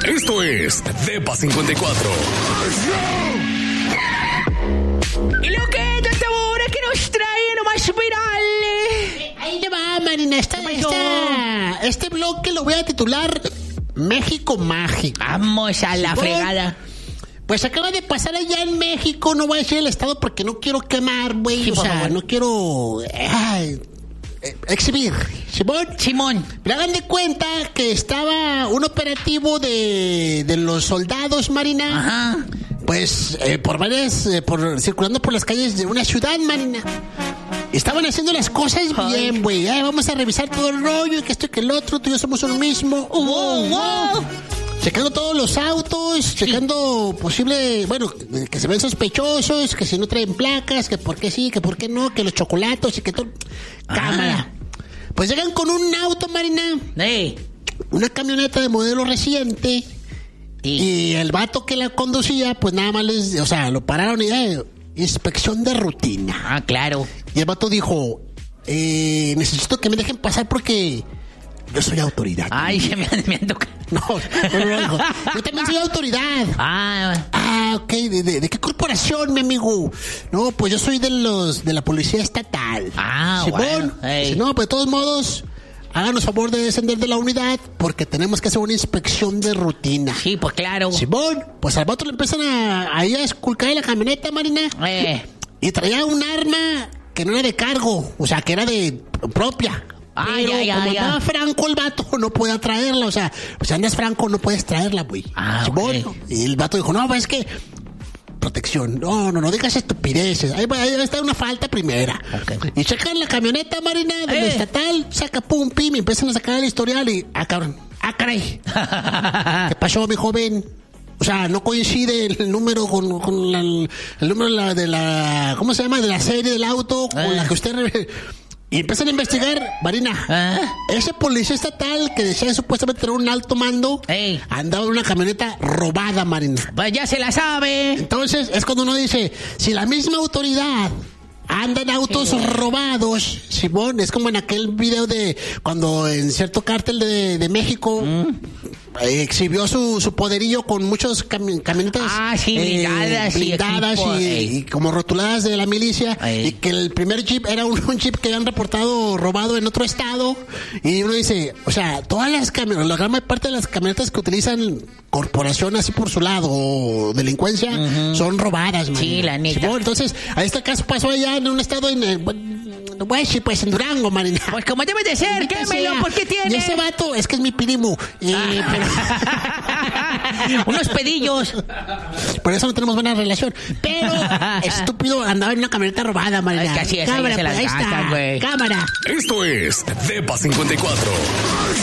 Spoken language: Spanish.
Esto es Depa 54. ¿Y lo que es esta hora que nos trae nomás viral? Ahí le va, Marina. Este bloque lo voy a titular México Mágico. Vamos a la fregada. Pues acaba de pasar allá en México, no voy a decir el estado porque no quiero quemar, güey. Sí, o sea, no quiero exhibir. Simón. Pero hagan de cuenta que estaba un operativo de los soldados, Marina. Ajá. Pues circulando por las calles de una ciudad, Marina. Estaban haciendo las cosas bien, güey. Vamos a revisar todo el rollo, que esto y que el otro, tú y yo somos uno mismo. Wow. Checando todos los autos, checando que se ven sospechosos, que si no traen placas, que por qué sí, que por qué no, que los chocolatos y que todo. Cámara. Pues llegan con un auto, Marina. Una camioneta de modelo reciente. Y el vato que la conducía, pues nada más lo pararon y inspección de rutina. Ah, claro. Y el vato dijo, necesito que me dejen pasar porque yo soy autoridad. Ay, se me han tocado. No, dijo, yo también soy autoridad. Ok, ¿de qué corporación, mi amigo? No, pues yo soy de la policía estatal. Bueno. Si no, pues de todos modos, háganos favor de descender de la unidad porque tenemos que hacer una inspección de rutina. Sí, pues claro. Simón, pues al vato le empiezan a esculcar en la camioneta, Marina. Y traía un arma que no era de cargo, o sea, que era de propia. Pero como estaba franco el vato, no podía traerla. O sea, si andas franco, no puedes traerla, güey. Okay. Y el vato dijo, no, es que protección. No digas estupideces. Ahí está una falta primera. Okay. Y checan la camioneta, Marina, del estatal, saca pum, pim, y empiezan a sacar el historial y, cabrón. Caray. ¿Qué pasó, mi joven? O sea, no coincide el número con el número de la ¿cómo se llama? De la serie del auto con la que usted... Y empiezan a investigar, Marina. Ese policía estatal que decía supuestamente tener un alto mando, andaba en una camioneta robada, Marina. Pues ya se la sabe. Entonces, es cuando uno dice, si la misma autoridad anda en autos robados, Simón, es como en aquel video de cuando en cierto cártel de México exhibió su poderío con muchos camionetas blindadas y como rotuladas de la milicia, y que el primer jeep era un jeep que habían reportado robado en otro estado, y uno dice, o sea, todas las camionetas, la gran parte de las camionetas que utilizan corporación así por su lado o delincuencia son robadas, man. Sí, la neta. Entonces, a este caso pasó allá en un estado en Durango, Marina. Pues como debe de ser, quémelo, ¿por qué tiene? Y ese vato, es que es mi primo. Unos pedillos. Por eso no tenemos buena relación. Pero, estúpido, andaba en una camioneta robada, Marina. Es que así es, cámara, ahí se las ahí gastan, está. güey. Cámara. Esto es Depa 54.